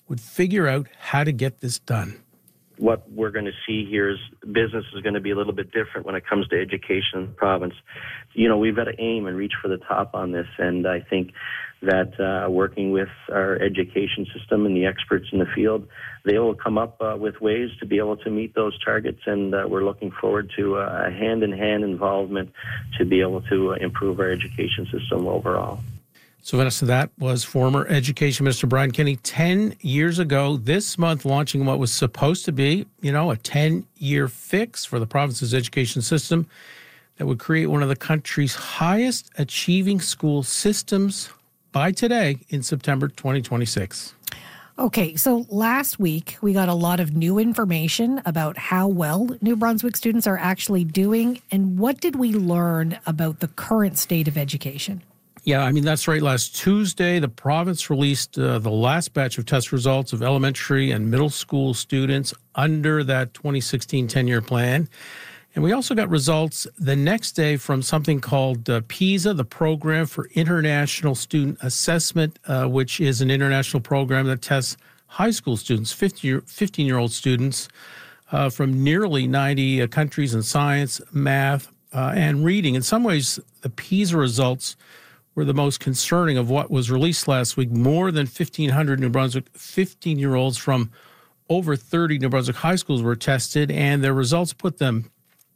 would figure out how to get this done. What we're going to see here is business is going to be a little bit different when it comes to education in the province. We've got to aim and reach for the top on this, and I think that working with our education system and the experts in the field, they will come up with ways to be able to meet those targets, and we're looking forward to a hand-in-hand involvement to be able to improve our education system overall. So, Vanessa, that was former Education Minister Brian Kenny 10 years ago this month, launching what was supposed to be, a 10-year fix for the province's education system that would create one of the country's highest achieving school systems by today in September 2026. Okay, so last week we got a lot of new information about how well New Brunswick students are actually doing, and what did we learn about the current state of education? Yeah, that's right. Last Tuesday, the province released the last batch of test results of elementary and middle school students under that 2016 10-year plan. And we also got results the next day from something called PISA, the Program for International Student Assessment, which is an international program that tests high school students, 15-year-old students from nearly 90 countries in science, math, and reading. In some ways, the PISA results were the most concerning of what was released last week. More than 1,500 New Brunswick 15-year-olds from over 30 New Brunswick high schools were tested, and their results put them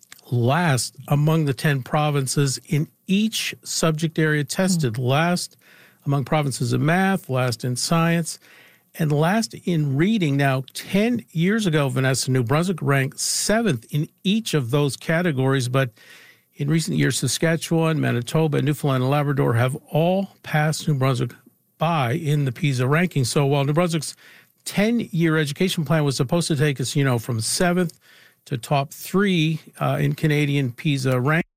last among the 10 provinces in each subject area tested. Last among provinces in math, last in science, and last in reading. Now, 10 years ago, Vanessa, New Brunswick ranked 7th in each of those categories, but in recent years, Saskatchewan, Manitoba, Newfoundland, and Labrador have all passed New Brunswick by in the PISA ranking. So while New Brunswick's 10-year education plan was supposed to take us, from 7th to top 3 in Canadian PISA ranking,